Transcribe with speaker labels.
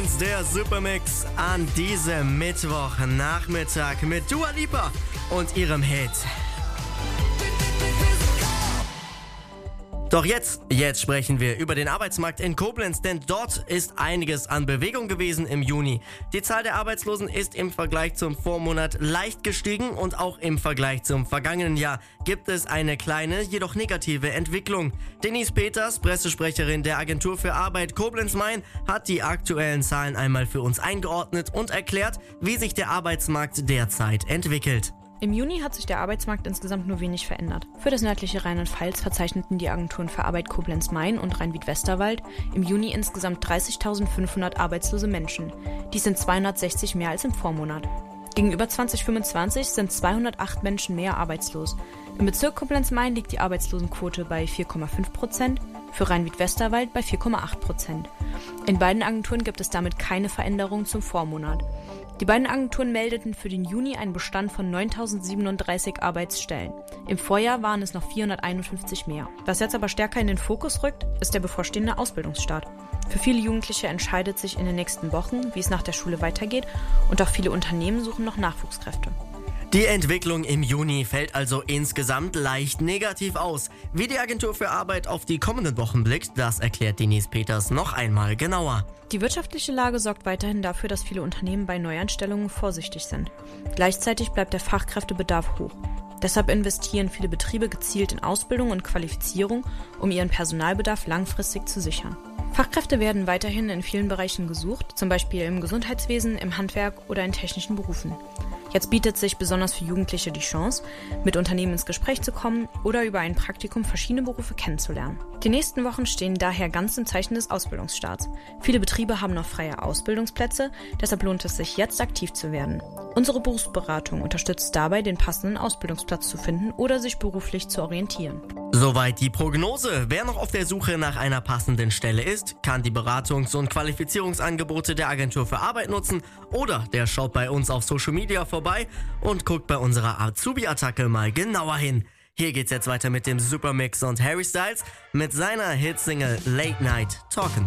Speaker 1: Koblenz, der Supermix an diesem Mittwochnachmittag mit Dua Lipa und ihrem Hit. Doch jetzt sprechen wir über den Arbeitsmarkt in Koblenz, denn dort ist einiges an Bewegung gewesen im Juni. Die Zahl der Arbeitslosen ist im Vergleich zum Vormonat leicht gestiegen und auch im Vergleich zum vergangenen Jahr gibt es eine kleine, jedoch negative Entwicklung. Denise Peters, Pressesprecherin der Agentur für Arbeit Koblenz-Main, hat die aktuellen Zahlen einmal für uns eingeordnet und erklärt, wie sich der Arbeitsmarkt derzeit entwickelt.
Speaker 2: Im Juni hat sich der Arbeitsmarkt insgesamt nur wenig verändert. Für das nördliche Rheinland-Pfalz verzeichneten die Agenturen für Arbeit Koblenz-Main und Rhein-Wied-Westerwald im Juni insgesamt 30.500 arbeitslose Menschen. Dies sind 260 mehr als im Vormonat. Gegenüber 2025 sind 208 Menschen mehr arbeitslos. Im Bezirk Koblenz-Main liegt die Arbeitslosenquote bei 4,5%, für Rhein-Wied-Westerwald bei 4,8%. In beiden Agenturen gibt es damit keine Veränderung zum Vormonat. Die beiden Agenturen meldeten für den Juni einen Bestand von 9.037 Arbeitsstellen. Im Vorjahr waren es noch 451 mehr. Was jetzt aber stärker in den Fokus rückt, ist der bevorstehende Ausbildungsstart. Für viele Jugendliche entscheidet sich in den nächsten Wochen, wie es nach der Schule weitergeht, und auch viele Unternehmen suchen noch Nachwuchskräfte.
Speaker 1: Die Entwicklung im Juni fällt also insgesamt leicht negativ aus. Wie die Agentur für Arbeit auf die kommenden Wochen blickt, das erklärt Denise Peters noch einmal genauer.
Speaker 2: Die wirtschaftliche Lage sorgt weiterhin dafür, dass viele Unternehmen bei Neueinstellungen vorsichtig sind. Gleichzeitig bleibt der Fachkräftebedarf hoch. Deshalb investieren viele Betriebe gezielt in Ausbildung und Qualifizierung, um ihren Personalbedarf langfristig zu sichern. Fachkräfte werden weiterhin in vielen Bereichen gesucht, zum Beispiel im Gesundheitswesen, im Handwerk oder in technischen Berufen. Jetzt bietet sich besonders für Jugendliche die Chance, mit Unternehmen ins Gespräch zu kommen oder über ein Praktikum verschiedene Berufe kennenzulernen. Die nächsten Wochen stehen daher ganz im Zeichen des Ausbildungsstarts. Viele Betriebe haben noch freie Ausbildungsplätze, deshalb lohnt es sich jetzt aktiv zu werden. Unsere Berufsberatung unterstützt dabei, den passenden Ausbildungsplatz zu finden oder sich beruflich zu orientieren.
Speaker 1: Soweit die Prognose. Wer noch auf der Suche nach einer passenden Stelle ist, kann die Beratungs- und Qualifizierungsangebote der Agentur für Arbeit nutzen oder der schaut bei uns auf Social Media vorbei und guckt bei unserer Azubi-Attacke mal genauer hin. Hier geht's jetzt weiter mit dem Supermix und Harry Styles mit seiner Hitsingle Late Night Talkin'.